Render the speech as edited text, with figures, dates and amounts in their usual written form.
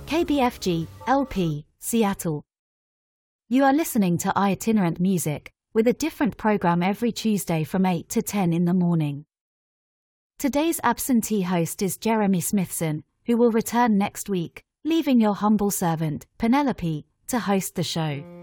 KBFG, LP, Seattle. You are listening to Itinerant Music, with a different program every Tuesday from 8 to 10 in the morning. Today's absentee host is Jeremy Smithson, who will return next week, leaving your humble servant, Penelope, to host the show.